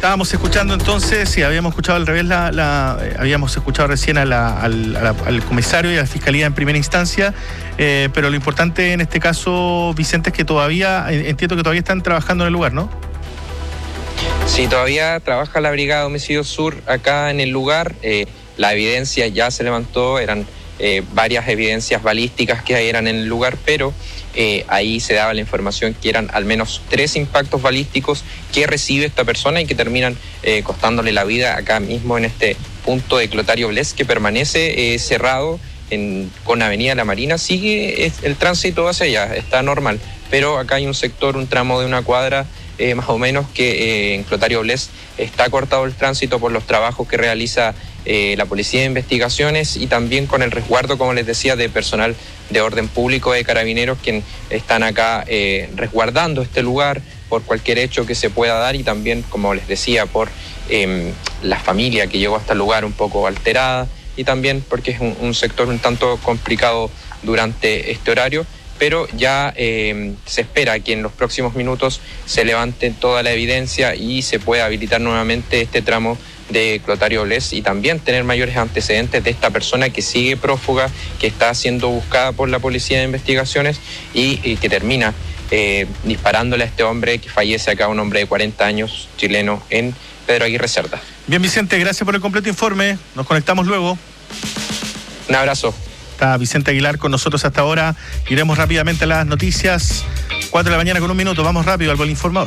Estábamos escuchando entonces, y habíamos escuchado al revés, habíamos escuchado recién al comisario y a la fiscalía en primera instancia, pero lo importante en este caso, Vicente, es que entiendo que todavía están trabajando en el lugar, ¿no? Sí, todavía trabaja la Brigada de Homicidios Sur acá en el lugar. La evidencia ya se levantó, eran varias evidencias balísticas que eran en el lugar, pero ahí se daba la información que eran al menos 3 impactos balísticos que recibe esta persona y que terminan costándole la vida acá mismo en este punto de Clotario Bles, que permanece cerrado con Avenida La Marina. Sigue el tránsito hacia allá, está normal, pero acá hay un sector, un tramo de una cuadra más o menos que en Clotario Bles está cortado el tránsito por los trabajos que realiza la Policía de Investigaciones y también con el resguardo, como les decía, de personal de orden público de Carabineros, quienes están acá resguardando este lugar por cualquier hecho que se pueda dar, y también, como les decía, por la familia que llegó hasta el lugar un poco alterada, y también porque es un sector un tanto complicado durante este horario. Pero ya se espera que en los próximos minutos se levante toda la evidencia y se pueda habilitar nuevamente este tramo de Clotario Bles y también tener mayores antecedentes de esta persona que sigue prófuga, que está siendo buscada por la Policía de Investigaciones y que termina disparándole a este hombre que fallece acá, un hombre de 40 años, chileno, en Pedro Aguirre Cerda. Bien, Vicente, gracias por el completo informe. Nos conectamos luego. Un abrazo. Está Vicente Aguilar con nosotros hasta ahora. Iremos rápidamente a las noticias. 4 de la mañana con 1 minuto. Vamos rápido al Gol Informador.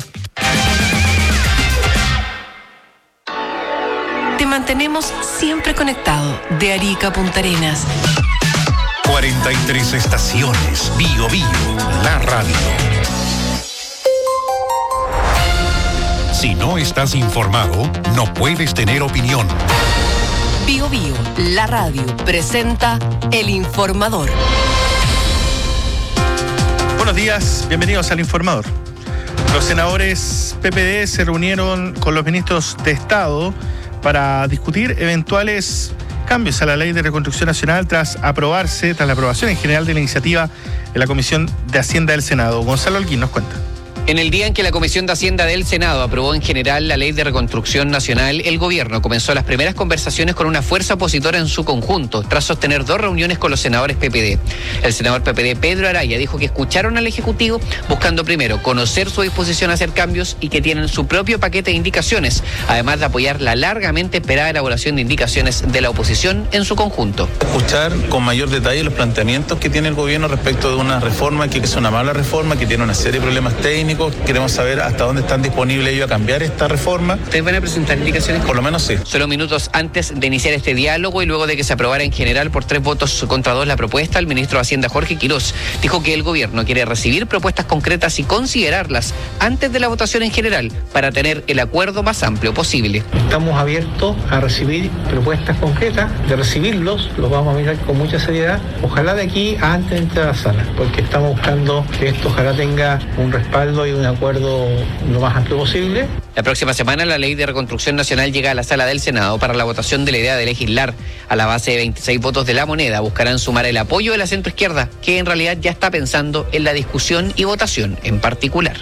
Te mantenemos siempre conectado de Arica a Punta Arenas. 43 estaciones. Bio, la radio. Si no estás informado, no puedes tener opinión. Bio, la radio, presenta El Informador. Buenos días, bienvenidos al Informador. Los senadores PPD se reunieron con los ministros de Estado para discutir eventuales cambios a la Ley de Reconstrucción Nacional tras la aprobación en general de la iniciativa en la Comisión de Hacienda del Senado. Gonzalo Holguín nos cuenta. En el día en que la Comisión de Hacienda del Senado aprobó en general la Ley de Reconstrucción Nacional, el gobierno comenzó las primeras conversaciones con una fuerza opositora en su conjunto, tras sostener 2 reuniones con los senadores PPD. El senador PPD Pedro Araya dijo que escucharon al Ejecutivo buscando primero conocer su disposición a hacer cambios y que tienen su propio paquete de indicaciones, además de apoyar la largamente esperada elaboración de indicaciones de la oposición en su conjunto. Escuchar con mayor detalle los planteamientos que tiene el gobierno respecto de una reforma que es una mala reforma, que tiene una serie de problemas técnicos. Queremos saber hasta dónde están disponibles ellos a cambiar esta reforma. ¿Ustedes van a presentar indicaciones? Por lo menos sí. Solo minutos antes de iniciar este diálogo y luego de que se aprobara en general por 3 votos contra 2 la propuesta, el ministro de Hacienda, Jorge Quirós, dijo que el gobierno quiere recibir propuestas concretas y considerarlas antes de la votación en general para tener el acuerdo más amplio posible. Estamos abiertos a recibir propuestas concretas, de recibirlos, los vamos a mirar con mucha seriedad. Ojalá de aquí a antes de entrar a la sala, porque estamos buscando que esto ojalá tenga un respaldo y un acuerdo lo más amplio posible. La próxima semana la Ley de Reconstrucción Nacional llega a la sala del Senado para la votación de la idea de legislar. A la base de 26 votos de La Moneda buscarán sumar el apoyo de la centroizquierda, que en realidad ya está pensando en la discusión y votación en particular.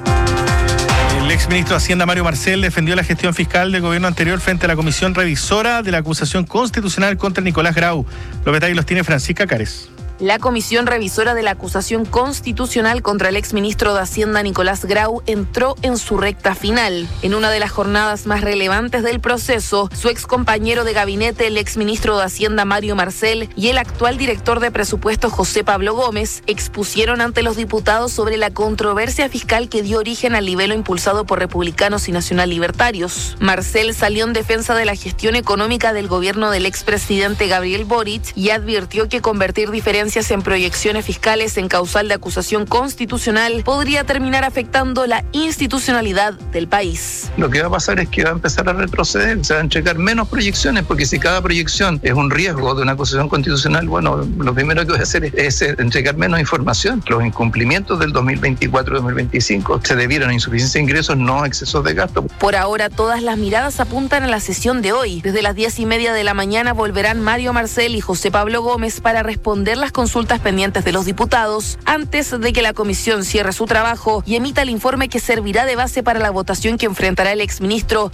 El exministro de Hacienda, Mario Marcel, defendió la gestión fiscal del gobierno anterior frente a la comisión revisora de la acusación constitucional contra Nicolás Grau. Los detalles los tiene Francisca Cares. La comisión revisora de la acusación constitucional contra el exministro de Hacienda Nicolás Grau entró en su recta final. En una de las jornadas más relevantes del proceso, su excompañero de gabinete, el exministro de Hacienda Mario Marcel, y el actual director de presupuestos José Pablo Gómez expusieron ante los diputados sobre la controversia fiscal que dio origen al libelo impulsado por republicanos y nacional libertarios. Marcel salió en defensa de la gestión económica del gobierno del expresidente Gabriel Boric y advirtió que convertir diferencias en proyecciones fiscales en causal de acusación constitucional podría terminar afectando la institucionalidad del país. Lo que va a pasar es que va a empezar a retroceder, se van a entregar menos proyecciones, porque si cada proyección es un riesgo de una acusación constitucional, bueno, lo primero que voy a hacer es entregar menos información. Los incumplimientos del 2024-2025 se debieron a insuficiencia de ingresos, no a excesos de gasto. Por ahora, todas las miradas apuntan a la sesión de hoy. Desde las 10:30 de la mañana volverán Mario Marcel y José Pablo Gómez para responder las consultas pendientes de los diputados antes de que la comisión cierre su trabajo y emita el informe que servirá de base para la votación que enfrentará el exministro